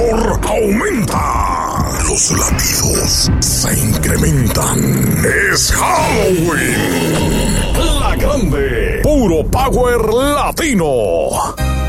terror aumenta. Los latidos se incrementan. Es Halloween. La Grande. Puro Power Latino.